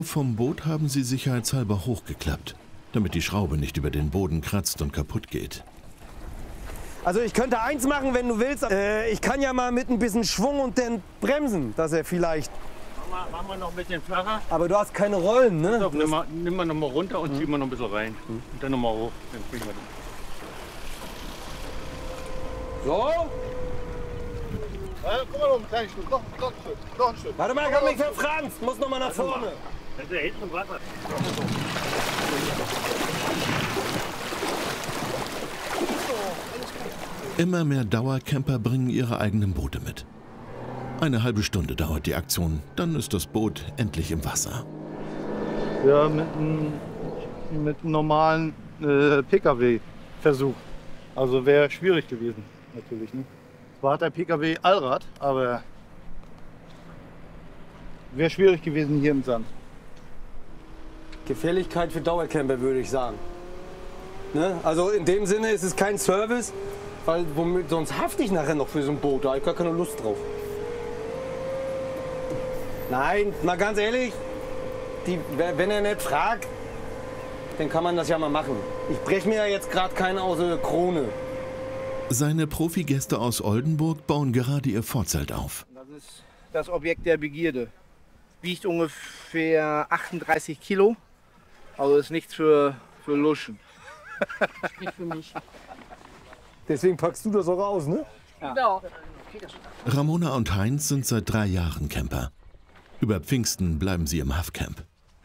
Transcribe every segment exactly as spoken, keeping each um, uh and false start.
Vom Boot haben sie sicherheitshalber hochgeklappt, damit die Schraube nicht über den Boden kratzt und kaputt geht. Also ich könnte eins machen, wenn du willst. Äh, ich kann ja mal mit ein bisschen Schwung und dann bremsen, dass er vielleicht... Machen wir, machen wir noch ein bisschen flacher. Aber du hast keine Rollen, ne? Doch, nimm, mal, nimm mal noch mal runter und mhm. ziehen wir noch ein bisschen rein. Mhm. Und dann noch mal hoch. Dann kriegen wir den. So. Ja, guck mal noch ein kleines Stück, noch, noch ein Stück, noch ein Stück. Warte mal, ich hab mich verfranst, muss noch mal nach vorne. Das ist ja hinten im Wasser. Immer mehr Dauercamper bringen ihre eigenen Boote mit. Eine halbe Stunde dauert die Aktion, dann ist das Boot endlich im Wasser. Ja, mit einem, mit einem normalen äh, P K W-Versuch. Also wäre schwierig gewesen, natürlich. Ne? Zwar hat der P K W Allrad, aber wäre schwierig gewesen hier im Sand. Gefährlichkeit für Dauercamper, würde ich sagen. Ne? Also in dem Sinne ist es kein Service, weil womit, sonst hafte ich nachher noch für so ein Boot. Da habe ich gar keine Lust drauf. Nein, mal ganz ehrlich, die, wenn er nicht fragt, dann kann man das ja mal machen. Ich breche mir ja jetzt gerade keine aus der Krone. Seine Profigäste aus Oldenburg bauen gerade ihr Vorzelt auf. Das ist das Objekt der Begierde. Wiegt ungefähr achtunddreißig Kilo. Also ist nichts für, für Luschen. Nicht für mich. Deswegen packst du das auch aus, ne? Ja. Genau. Ramona und Heinz sind seit drei Jahren Camper. Über Pfingsten bleiben sie im Huffcamp.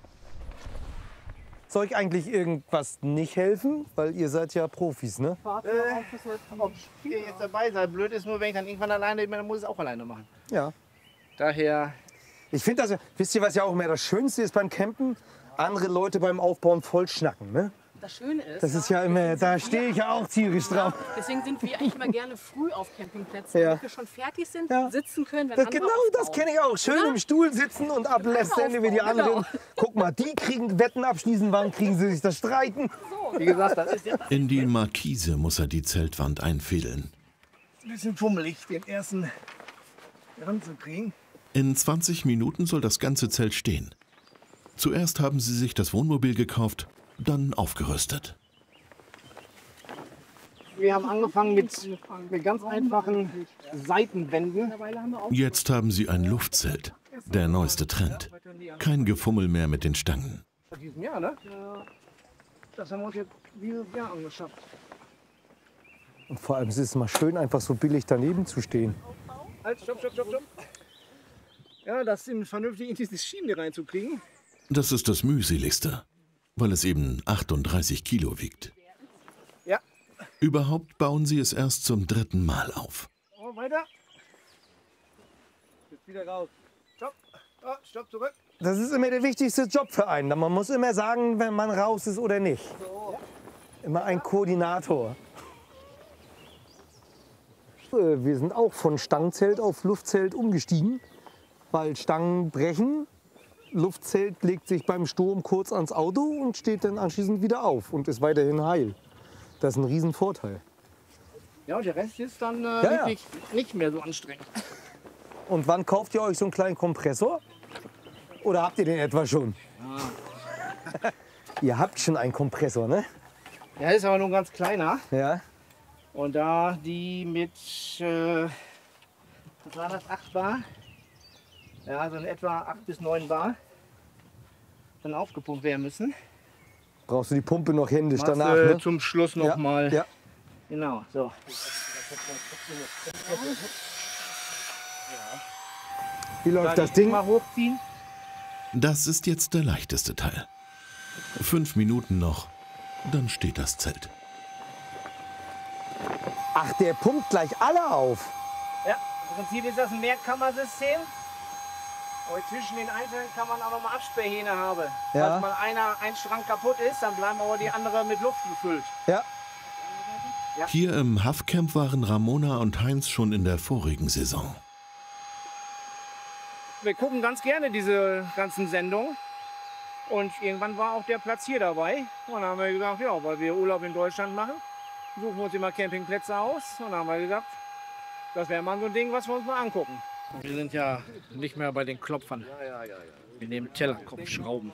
Soll ich eigentlich irgendwas nicht helfen? Weil ihr seid ja Profis, ne? Äh, ob ihr jetzt dabei seid, blöd ist nur, wenn ich dann irgendwann alleine bin, dann muss ich es auch alleine machen. Ja. Daher... Ich finde das ja, wisst ihr, was ja auch mehr das Schönste ist beim Campen? Andere Leute beim Aufbauen voll schnacken, ne? Das Schöne ist, das ist ja immer, da stehe ich ja auch tierisch drauf. Deswegen sind wir eigentlich immer gerne früh auf Campingplätzen, ja. damit wir schon fertig sind, ja. sitzen können, wenn das, andere Genau, aufbauen. Das kenne ich auch. Schön ja? im Stuhl sitzen und ablästern wie die anderen. Genau. Guck mal, die kriegen Wetten abschließen, wann kriegen sie sich das streiten. So. Wie gesagt, das ist jetzt In die Markise muss er die Zeltwand einfädeln. Ein bisschen fummelig, den ersten ranzukriegen. In zwanzig Minuten soll das ganze Zelt stehen. Zuerst haben sie sich das Wohnmobil gekauft, dann aufgerüstet. Wir haben angefangen mit, mit ganz einfachen Seitenwänden. Jetzt haben sie ein Luftzelt, der neueste Trend. Kein Gefummel mehr mit den Stangen. In diesem Jahr, ne? Das haben wir uns jetzt dieses Jahr angeschafft. Und vor allem ist es mal schön, einfach so billig daneben zu stehen. Halt, stopp, stopp, stopp, stopp. Ja, das vernünftig in diese Schiene reinzukriegen. Das ist das mühseligste, weil es eben achtunddreißig Kilo wiegt. Ja. Überhaupt bauen sie es erst zum dritten Mal auf. Oh, weiter. Jetzt wieder raus. Stopp. Oh, stopp, zurück. Das ist immer der wichtigste Job für einen. Man muss immer sagen, wenn man raus ist oder nicht. So. Immer ein Koordinator. Wir sind auch von Stangenzelt auf Luftzelt umgestiegen, weil Stangen brechen. Luftzelt legt sich beim Sturm kurz ans Auto und steht dann anschließend wieder auf und ist weiterhin heil. Das ist ein Riesenvorteil. Ja, und der Rest ist dann äh, ja, wirklich ja. nicht mehr so anstrengend. Und wann kauft ihr euch so einen kleinen Kompressor? Oder habt ihr den etwa schon? Ah. Ihr habt schon einen Kompressor, ne? Der ist aber nur ein ganz kleiner. Ja. Und da die mit, äh, was war das, acht Bar? Ja, also in etwa acht bis neun Bar dann aufgepumpt werden müssen. Brauchst du die Pumpe noch händisch Machst, danach, äh, ne? Zum Schluss noch ja. mal. Ja. Genau, so. Wie läuft das Ding? Mal hochziehen. Das ist jetzt der leichteste Teil. Fünf Minuten noch, dann steht das Zelt. Ach, der pumpt gleich alle auf. Ja, im Prinzip ist das ein Mehrkammersystem. Und zwischen den einzelnen kann man auch noch mal Absperrhähne haben. Ja. Falls mal einer, ein Schrank kaputt ist, dann bleiben aber die anderen mit Luft gefüllt. Ja. Ja. Hier im Huffcamp waren Ramona und Heinz schon in der vorigen Saison. Wir gucken ganz gerne diese ganzen Sendungen. Und irgendwann war auch der Platz hier dabei. Und dann haben wir gesagt, ja, weil wir Urlaub in Deutschland machen, suchen wir uns immer Campingplätze aus. Und dann haben wir gesagt, das wäre mal so ein Ding, was wir uns mal angucken. Wir sind ja nicht mehr bei den Klopfern. Wir nehmen Tellerkopfschrauben.